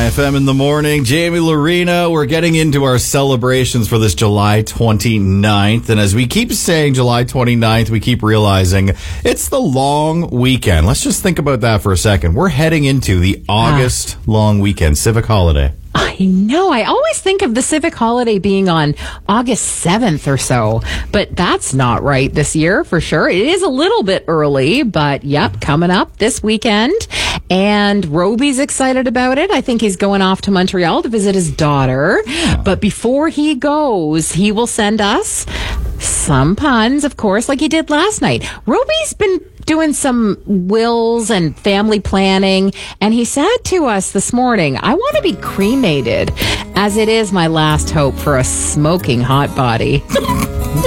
IFM in the morning. Jamie Lorena, we're getting into our celebrations for this July 29th. And as we keep saying July 29th, we keep realizing it's the long weekend. Let's just think about that for a second. We're heading into the August long weekend, civic holiday. I know. I always think of the civic holiday being on August 7th or so, but that's not right this year for sure. It is a little bit early, but yep, coming up this weekend. And Roby's excited about it. I think he's going off to Montreal to visit his daughter. Yeah. But before he goes, he will send us some puns, of course, like he did last night. Roby's been doing some wills and family planning, and he said to us this morning, I want to be cremated, as it is my last hope for a smoking hot body.